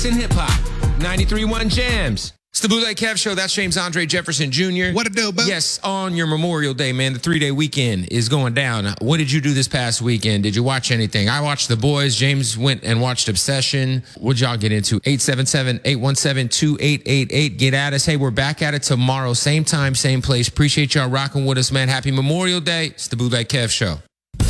in hip-hop. 93.1 Jams. It's the Bootleg Kev Show. That's James Andre Jefferson Jr. What it do, bro? Yes, on your Memorial Day, man, the 3-day weekend is going down. What did you do this past weekend? Did you watch anything? I watched The Boys. James went and watched Obsession. What'd y'all get into? 877-817-2888. Get at us. Hey, we're back at it tomorrow. Same time, same place. Appreciate y'all rocking with us, man. Happy Memorial Day. It's the Bootleg Kev Show.